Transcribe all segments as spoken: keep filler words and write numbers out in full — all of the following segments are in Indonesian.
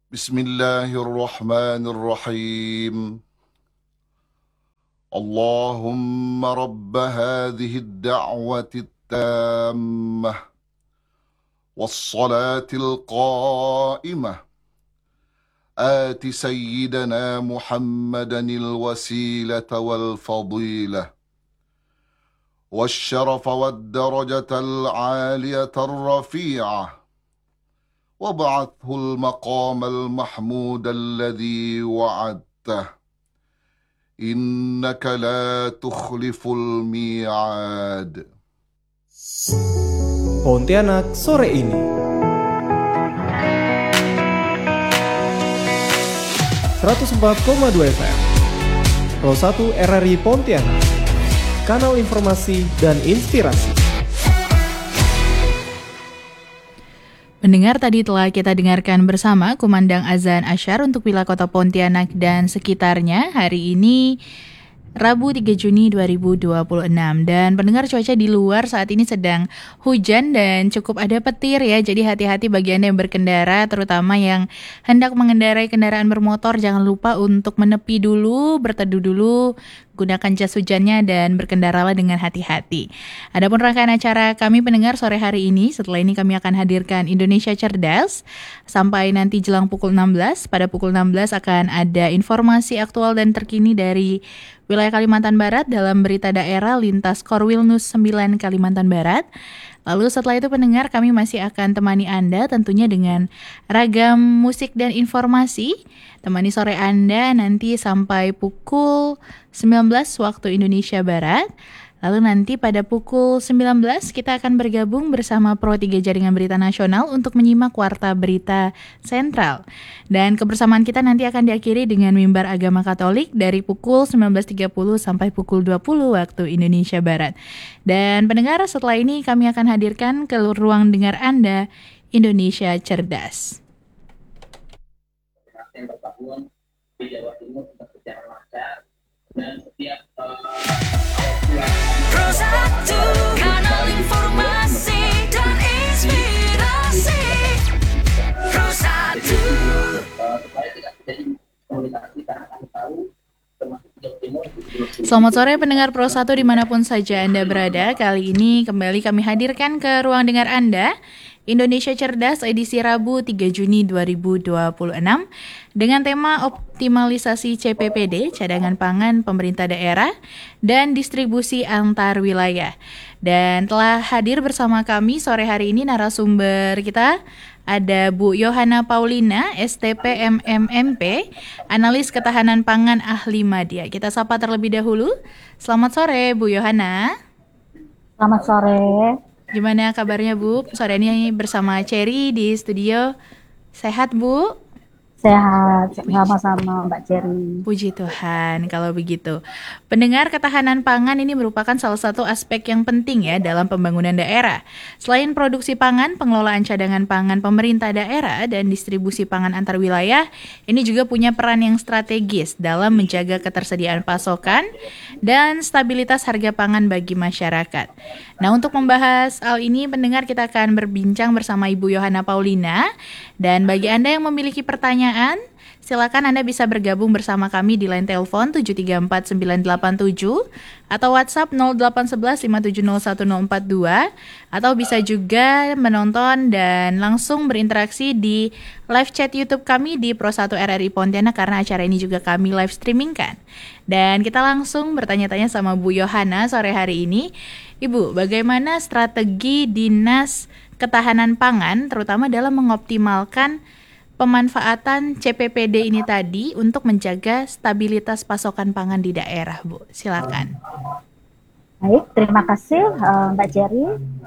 بسم الله الرحمن الرحيم. اللهم رب هذه الدعوة التامة والصلاة القائمة آت سيدنا محمدا الوسيلة والفضيلة والشرف والدرجة العالية الرفيعة وابعثه المقام المحمود الذي وعدته إنك لا تخلف الميعاد. Pontianak sore ini seratus empat koma dua F M Pro satu R R I Pontianak, kanal informasi dan inspirasi. Pendengar, tadi telah kita dengarkan bersama kumandang azan asyar untuk wilayah kota Pontianak dan sekitarnya hari ini Rabu tiga Juni dua ribu dua puluh enam. Dan pendengar, cuaca di luar saat ini sedang hujan dan cukup ada petir ya. Jadi hati-hati bagi Anda yang berkendara, terutama yang hendak mengendarai kendaraan bermotor. Jangan lupa untuk menepi dulu, berteduh dulu, gunakan jas hujannya dan berkendaralah dengan hati-hati. Adapun rangkaian acara kami pendengar sore hari ini, setelah ini kami akan hadirkan Indonesia Cerdas sampai nanti jelang pukul enam belas. Pada pukul enam belas akan ada informasi aktual dan terkini dari wilayah Kalimantan Barat dalam berita daerah lintas Korwilnus sembilan Kalimantan Barat. Lalu setelah itu pendengar, kami masih akan temani Anda tentunya dengan ragam musik dan informasi. Temani sore Anda nanti sampai pukul sembilan belas waktu Indonesia Barat. Lalu nanti pada pukul sembilan belas kita akan bergabung bersama Pro tiga Jaringan Berita Nasional untuk menyimak Warta Berita Sentral. Dan kebersamaan kita nanti akan diakhiri dengan mimbar agama Katolik dari pukul sembilan belas tiga puluh sampai pukul dua puluh waktu Indonesia Barat. Dan pendengar, setelah ini kami akan hadirkan ke ruang dengar Anda Indonesia Cerdas. Yang berbangun di Jawa Timur untuk berjalan lancar dan setiap Pro satu, kanal informasi dan inspirasi. Pro satu. supaya tidak terjadi komunikasi karena kami tahu termasuk di Jawa Timur. Selamat sore pendengar Pro satu dimanapun saja Anda berada. Kali ini kembali kami hadirkan ke ruang dengar Anda Indonesia Cerdas edisi Rabu tiga Juni dua ribu dua puluh enam dengan tema optimalisasi C P P D, cadangan pangan pemerintah daerah dan distribusi antar wilayah. Dan telah hadir bersama kami sore hari ini narasumber kita ada Bu Yohana Paulina, S T P M M M P, analis ketahanan pangan ahli Madya. Kita sapa terlebih dahulu. Selamat sore Bu Yohana. Selamat sore. Gimana kabarnya Bu? Sore ini bersama Cherry di studio. Sehat Bu? Sehat, sama-sama Mbak Cherry. Puji Tuhan kalau begitu. Pendengar, ketahanan pangan ini merupakan salah satu aspek yang penting ya dalam pembangunan daerah. Selain produksi pangan, pengelolaan cadangan pangan pemerintah daerah dan distribusi pangan antar wilayah ini juga punya peran yang strategis dalam menjaga ketersediaan pasokan dan stabilitas harga pangan bagi masyarakat. Nah, untuk membahas hal ini, pendengar, kita akan berbincang bersama Ibu Yohana Paulina. Dan bagi Anda yang memiliki pertanyaan, silakan Anda bisa bergabung bersama kami di line telepon tujuh tiga empat sembilan delapan tujuh atau WhatsApp nol delapan satu satu lima tujuh nol satu nol empat dua, atau bisa juga menonton dan langsung berinteraksi di live chat YouTube kami di Pro satu R R I Pontianak karena acara ini juga kami live streamingkan. Dan kita langsung bertanya-tanya sama Bu Yohana sore hari ini. Ibu, bagaimana strategi Dinas Ketahanan Pangan terutama dalam mengoptimalkan pemanfaatan C P P D ini tadi untuk menjaga stabilitas pasokan pangan di daerah, Bu? Silakan. Baik, terima kasih uh, Mbak Cherry.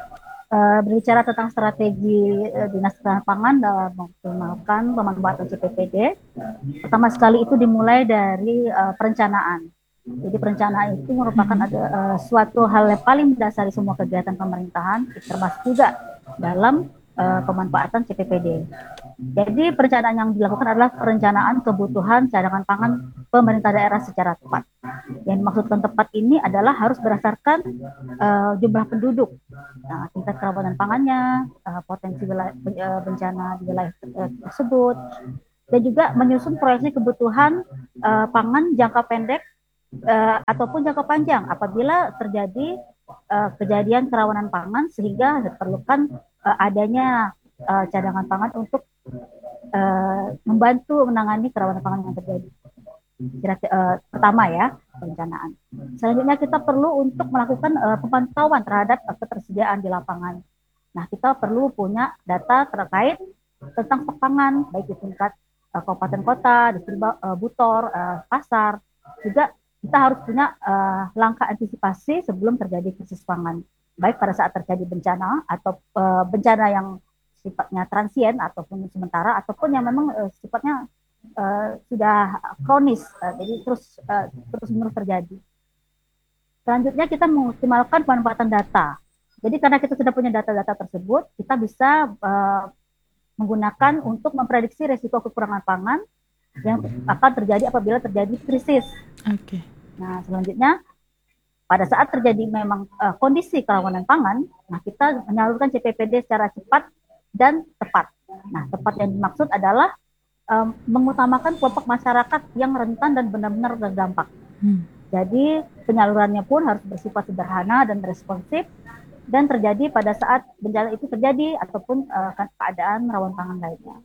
Uh, berbicara tentang strategi uh, Dinas Ketahanan Pangan dalam mengoptimalkan pemanfaatan C P P D, pertama sekali itu dimulai dari uh, perencanaan. Jadi perencanaan itu merupakan ada uh, suatu hal yang paling mendasari semua kegiatan pemerintahan, termasuk juga dalam uh, pemanfaatan C P P D. Jadi perencanaan yang dilakukan adalah perencanaan kebutuhan cadangan pangan pemerintah daerah secara tepat. Yang dimaksudkan tepat ini adalah harus berdasarkan uh, jumlah penduduk, nah, tingkat kerawanan pangannya, uh, potensi wilayah, uh, bencana di wilayah uh, tersebut, dan juga menyusun proyeksi kebutuhan uh, pangan jangka pendek uh, ataupun jangka panjang apabila terjadi uh, kejadian kerawanan pangan sehingga diperlukan uh, adanya uh, cadangan pangan untuk uh, membantu menangani kerawanan pangan yang terjadi. Kira, uh, pertama ya, perencanaan. Selanjutnya kita perlu untuk melakukan uh, pemantauan terhadap uh, ketersediaan di lapangan. Nah, kita perlu punya data terkait tentang stok pangan, baik di tingkat uh, kabupaten kota, distributor, uh, pasar. Juga kita harus punya uh, langkah antisipasi sebelum terjadi krisis pangan, baik pada saat terjadi bencana atau uh, bencana yang sifatnya transien ataupun sementara, ataupun yang memang uh, sifatnya Uh, sudah kronis, uh, jadi terus uh, terus menerus terjadi. Selanjutnya kita mengoptimalkan pemanfaatan data. Jadi karena kita sudah punya data-data tersebut, kita bisa uh, menggunakan untuk memprediksi risiko kekurangan pangan yang akan terjadi apabila terjadi krisis. Oke. Okay. Nah, selanjutnya pada saat terjadi memang uh, kondisi kerawanan pangan, nah kita menyalurkan C P P D secara cepat dan tepat. Nah, tepat yang dimaksud adalah Um, mengutamakan kelompok masyarakat yang rentan dan benar-benar terdampak. Hmm. Jadi penyalurannya pun harus bersifat sederhana dan responsif dan terjadi pada saat bencana itu terjadi ataupun uh, keadaan rawan pangan lainnya.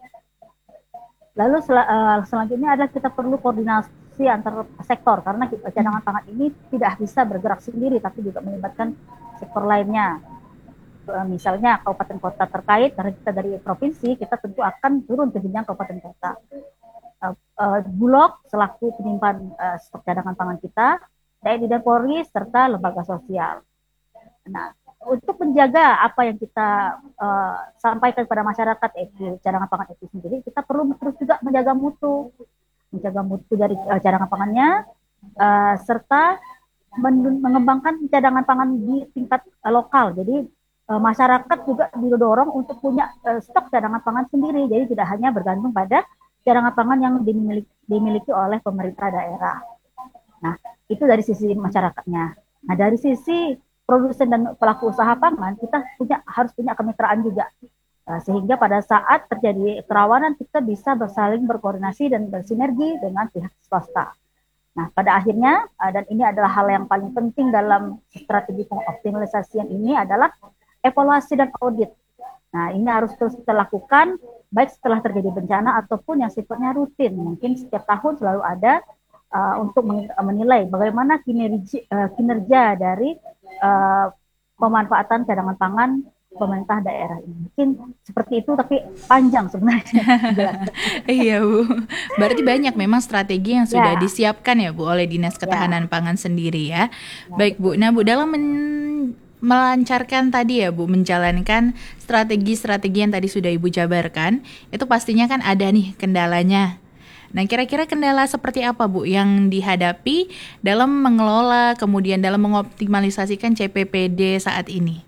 Lalu sel uh, selanjutnya adalah kita perlu koordinasi antar sektor karena cadangan pangan ini tidak bisa bergerak sendiri tapi juga melibatkan sektor lainnya. Misalnya kabupaten kota terkait, karena kita dari provinsi, kita tentu akan turun ke jenjang kabupaten kota. Uh, uh, Bulog selaku penyimpan uh, stok cadangan pangan kita, T N I dan Polri, serta lembaga sosial. Nah, untuk menjaga apa yang kita uh, sampaikan kepada masyarakat, itu cadangan pangan itu sendiri, kita perlu terus juga menjaga mutu, menjaga mutu dari uh, cadangan pangannya, uh, serta mengembangkan cadangan pangan di tingkat uh, lokal. Jadi masyarakat juga didorong untuk punya uh, stok cadangan pangan sendiri, jadi tidak hanya bergantung pada cadangan pangan yang dimiliki, dimiliki oleh pemerintah daerah. Nah, itu dari sisi masyarakatnya. Nah, dari sisi produsen dan pelaku usaha pangan, kita punya harus punya kemitraan juga, uh, sehingga pada saat terjadi kerawanan kita bisa bersaling berkoordinasi dan bersinergi dengan pihak swasta. Nah, pada akhirnya, uh, dan ini adalah hal yang paling penting dalam strategi pengoptimalisasian ini adalah evaluasi dan audit. Nah, ini harus terus kita lakukan baik setelah terjadi bencana ataupun yang sifatnya rutin. Mungkin setiap tahun selalu ada uh, untuk menilai bagaimana kinerja, uh, kinerja dari uh, pemanfaatan cadangan pangan pemerintah daerah ini. Mungkin seperti itu, tapi panjang sebenarnya. Iya, Bu. Berarti banyak memang strategi yang sudah ya. disiapkan ya, Bu, oleh Dinas Ketahanan ya. Pangan sendiri ya. ya. Baik, Bu. Nah, Bu, dalam men melancarkan tadi ya Bu, menjalankan strategi-strategi yang tadi sudah Ibu jabarkan, itu pastinya kan ada nih kendalanya. Nah, kira-kira kendala seperti apa Bu yang dihadapi dalam mengelola, kemudian dalam mengoptimalisasikan C P P D saat ini?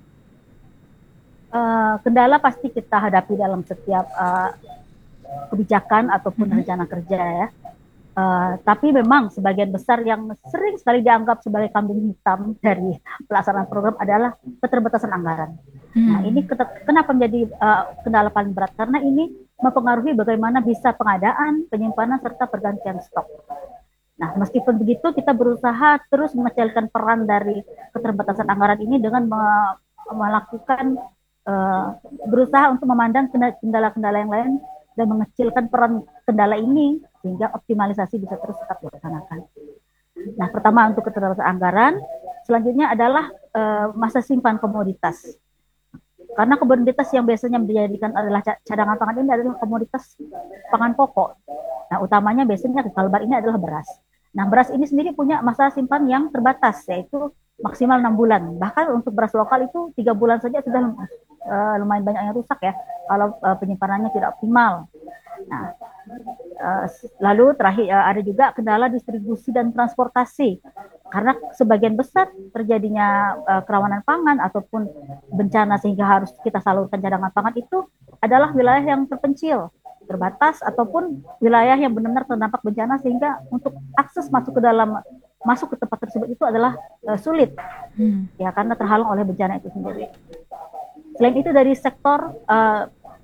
Uh, kendala pasti kita hadapi dalam setiap uh, kebijakan ataupun mm-hmm. rencana kerja ya. Uh, tapi memang sebagian besar yang sering sekali dianggap sebagai kambing hitam dari pelaksanaan program adalah keterbatasan anggaran. Hmm. Nah, ini kenapa menjadi uh, kendala paling berat? Karena ini mempengaruhi bagaimana bisa pengadaan, penyimpanan, serta pergantian stok. Nah, meskipun begitu, kita berusaha terus mengecilkan peran dari keterbatasan anggaran ini dengan me- melakukan, uh, berusaha untuk memandang kendala-kendala yang lain dan mengecilkan peran kendala ini sehingga optimalisasi bisa terus tetap dilaksanakan. Nah, pertama untuk keterbatasan anggaran, selanjutnya adalah uh, masa simpan komoditas. Karena komoditas yang biasanya dijadikan adalah cadangan pangan ini adalah komoditas pangan pokok. Nah, utamanya biasanya kalbar ini adalah beras. Nah, beras ini sendiri punya masa simpan yang terbatas, yaitu maksimal enam bulan. Bahkan untuk beras lokal itu tiga bulan saja sudah uh, lumayan banyak yang rusak ya, kalau uh, penyimpanannya tidak optimal. Nah, uh, lalu terakhir uh, ada juga kendala distribusi dan transportasi. Karena sebagian besar terjadinya uh, kerawanan pangan ataupun bencana sehingga harus kita salurkan cadangan pangan itu adalah wilayah yang terpencil, terbatas, ataupun wilayah yang benar-benar terdampak bencana sehingga untuk akses masuk ke dalam masuk ke tempat tersebut itu adalah uh, sulit, hmm. ya karena terhalang oleh bencana itu sendiri. Selain itu dari sektor uh,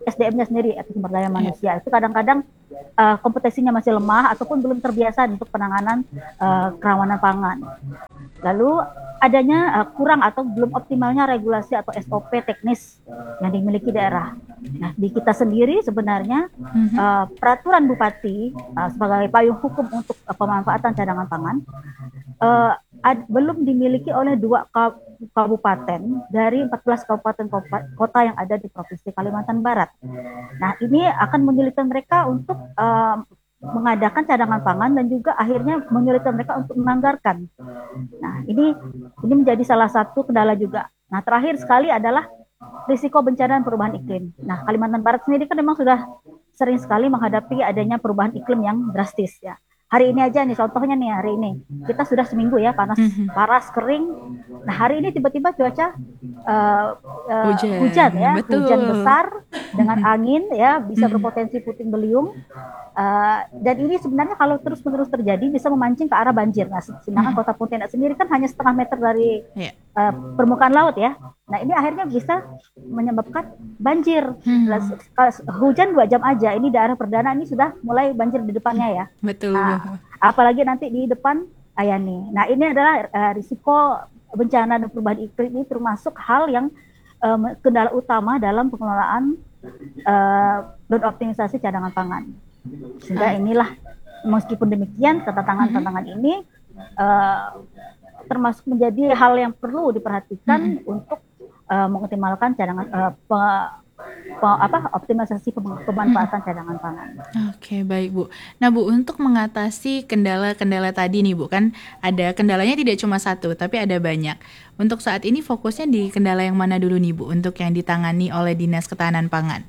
S D M-nya sendiri atau sumber daya manusia itu kadang-kadang uh, kompetensinya masih lemah ataupun belum terbiasa untuk penanganan uh, kerawanan pangan. Lalu adanya uh, kurang atau belum optimalnya regulasi atau S O P teknis yang dimiliki daerah. Nah, di kita sendiri sebenarnya uh, peraturan bupati uh, sebagai payung hukum untuk uh, pemanfaatan cadangan pangan uh, ad, belum dimiliki oleh dua kabupaten dari empat belas kabupaten kota yang ada di Provinsi Kalimantan Barat. Nah, ini akan menyulitkan mereka untuk uh, mengadakan cadangan pangan dan juga akhirnya menyulitkan mereka untuk menganggarkan. Nah, ini ini menjadi salah satu kendala juga. Nah, terakhir sekali adalah risiko bencana dan perubahan iklim. Nah, Kalimantan Barat sendiri kan memang sudah sering sekali menghadapi adanya perubahan iklim yang drastis ya. Hari ini aja nih contohnya nih hari ini kita sudah seminggu ya panas paras kering. Nah, hari ini tiba-tiba cuaca uh, uh, Hujan. hujan ya, Betul. hujan besar dengan angin ya, bisa berpotensi puting beliung. Uh, dan ini sebenarnya kalau terus-menerus terjadi bisa memancing ke arah banjir. Nah, sedangkan Kota Pontianak sendiri kan hanya setengah meter dari Ya. uh, permukaan laut ya. Nah, ini akhirnya bisa menyebabkan banjir. Hujan dua jam aja, ini daerah perdana ini sudah mulai banjir di depannya ya. Betul. Nah, apalagi nanti di depan Ayani. Nah, ini adalah uh, risiko bencana dan perubahan iklim ini termasuk hal yang um, kendala utama dalam pengelolaan uh, dan optimisasi cadangan pangan. Sehingga inilah meskipun demikian tantangan-tantangan ini uh, termasuk menjadi hal yang perlu diperhatikan hmm. untuk uh, mengoptimalkan cadangan uh, pe, pe, apa optimalisasi pemanfaatan hmm. cadangan pangan. Oke, baik Bu. Nah Bu, untuk mengatasi kendala-kendala tadi nih Bu, kan ada kendalanya tidak cuma satu, tapi ada banyak. Untuk saat ini fokusnya di kendala yang mana dulu nih Bu, untuk yang ditangani oleh Dinas Ketahanan Pangan?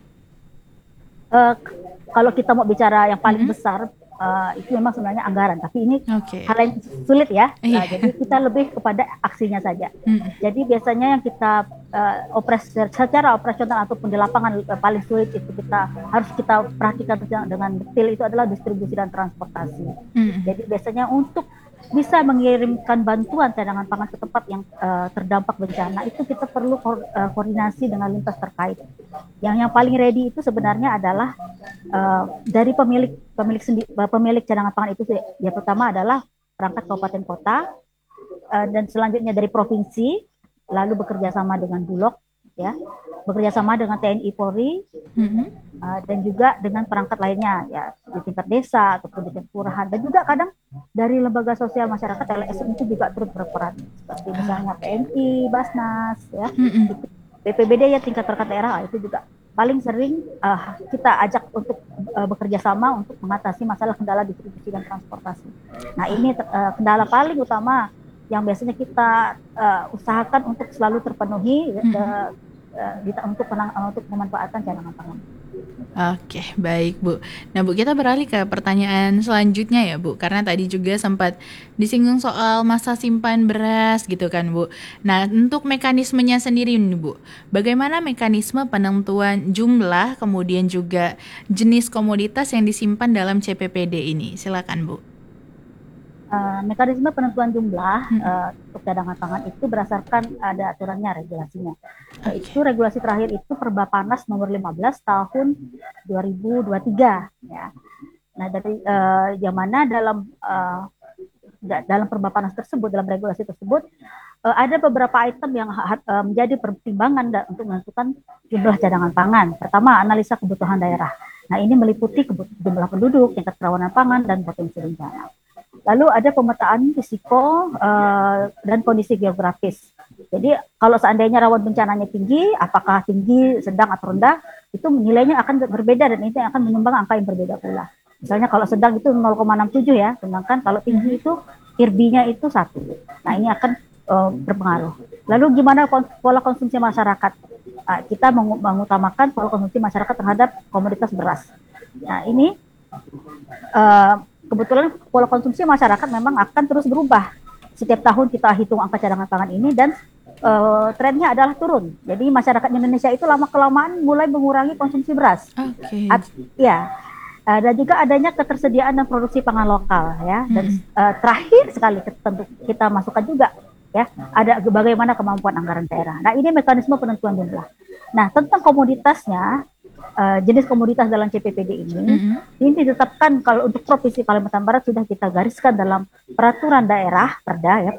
Uh, kalau kita mau bicara yang paling mm-hmm. besar, uh, itu memang sebenarnya anggaran. Tapi ini okay. hal yang sulit ya. Yeah. Uh, jadi kita lebih kepada aksinya saja. Mm-hmm. Jadi biasanya yang kita uh, operasi secara operasional ataupun di lapangan uh, paling sulit itu kita harus kita perhatikan dengan detail itu adalah distribusi dan transportasi. Mm-hmm. Jadi biasanya untuk bisa mengirimkan bantuan cadangan pangan ke tempat yang uh, terdampak bencana itu kita perlu ko- uh, koordinasi dengan lintas terkait. Yang yang paling ready itu sebenarnya adalah uh, dari pemilik pemilik sendi- pemilik cadangan pangan itu. Ya, pertama adalah perangkat kabupaten kota uh, dan selanjutnya dari provinsi, lalu bekerja sama dengan Bulog ya, bekerja sama dengan T N I Polri, mm-hmm. uh, dan juga dengan perangkat lainnya ya di tingkat desa ataupun di tingkat kelurahan, dan juga kadang dari lembaga sosial masyarakat L S M itu juga turut berperan seperti misalnya P M I, Basnas ya, mm-hmm. B P B D ya tingkat perangkat daerah itu juga paling sering uh, kita ajak untuk uh, bekerja sama untuk mengatasi masalah kendala distribusi dan transportasi. Nah ini uh, kendala paling utama yang biasanya kita uh, usahakan untuk selalu terpenuhi hmm. uh, uh, di, untuk penang, uh, untuk pemanfaatan cadangan pangan. Oke, baik Bu. Nah Bu, kita beralih ke pertanyaan selanjutnya ya Bu, karena tadi juga sempat disinggung soal masa simpan beras gitu kan Bu. Nah untuk mekanismenya sendiri nih Bu, bagaimana mekanisme penentuan jumlah kemudian juga jenis komoditas yang disimpan dalam C P P D ini? Silakan Bu. Uh, mekanisme penentuan jumlah hmm. uh, untuk cadangan pangan itu berdasarkan ada aturannya, regulasinya. Okay. Itu regulasi terakhir itu Perbapanas nomor lima belas tahun dua ribu dua puluh tiga ya. Nah, dari uh, yang mana dalam uh, da- dalam Perbapanas tersebut, dalam regulasi tersebut uh, ada beberapa item yang ha- uh, menjadi pertimbangan da- untuk menentukan jumlah cadangan pangan. Pertama, analisa kebutuhan daerah. Nah, ini meliputi kebut- jumlah penduduk, tingkat kerawanan pangan, dan potensi bencana. Lalu ada pemetaan risiko uh, dan kondisi geografis. Jadi kalau seandainya rawan bencananya tinggi, apakah tinggi, sedang atau rendah, itu nilainya akan berbeda dan itu akan menyumbang angka yang berbeda pula. Misalnya kalau sedang itu nol koma enam tujuh ya, sedangkan kalau tinggi itu I R B I-nya itu satu. Nah ini akan uh, berpengaruh. Lalu gimana pola konsumsi masyarakat? Uh, kita meng- mengutamakan pola konsumsi masyarakat terhadap komoditas beras. Nah ini uh, kebetulan pola konsumsi masyarakat memang akan terus berubah. Setiap tahun kita hitung angka cadangan pangan ini dan uh, trennya adalah turun. Jadi masyarakat Indonesia itu lama-kelamaan mulai mengurangi konsumsi beras. Oke. Okay. Ya, uh, dan juga adanya ketersediaan dan produksi pangan lokal ya. Dan hmm. uh, terakhir sekali tentu kita masukkan juga ya, ada bagaimana kemampuan anggaran daerah. Nah ini mekanisme penentuan jumlah. Nah tentang komoditasnya, uh, jenis komoditas dalam C P P D ini, Mhm. ini ditetapkan kalau untuk Provinsi Kalimantan Barat sudah kita gariskan dalam peraturan daerah Perda ya